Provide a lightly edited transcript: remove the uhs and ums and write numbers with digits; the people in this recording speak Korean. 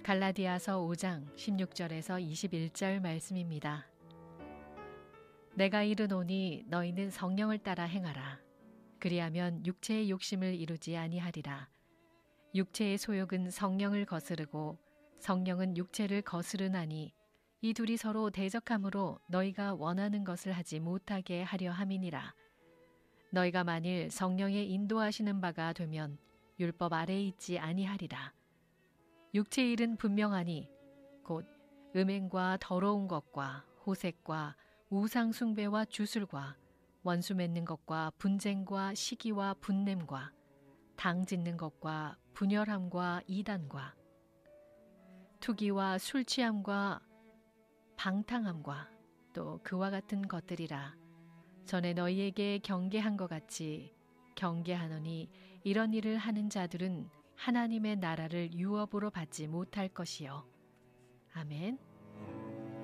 갈라디아서 5장 16절에서 21절 말씀입니다. 내가 이르노니 너희는 성령을 따라 행하라. 그리하면 육체의 욕심을 이루지 아니하리라. 육체의 소욕은 성령을 거스르고 성령은 육체를 거스르나니 이 둘이 서로 대적함으로 너희가 원하는 것을 하지 못하게 하려 함이니라. 너희가 만일 성령의 인도하시는 바가 되면 율법 아래에 있지 아니하리라. 육체의 일은 분명하니 곧 음행과 더러운 것과 호색과 우상 숭배와 주술과 원수 맺는 것과 분쟁과 시기와 분냄과 당 짓는 것과 분열함과 이단과 투기와 술 취함과 방탕함과 또 그와 같은 것들이라. 전에 너희에게 경계한 것 같이 경계하노니 이런 일을 하는 자들은 하나님의 나라를 유업으로 받지 못할 것이요. 아멘.